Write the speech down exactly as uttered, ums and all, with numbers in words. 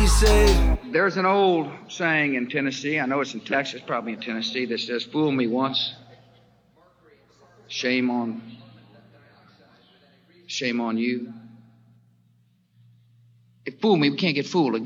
he said. There's an old saying in Tennessee, I know it's in Texas, probably in Tennessee, that says, fool me once, shame on, shame on you. If fool me, we can't get fooled again.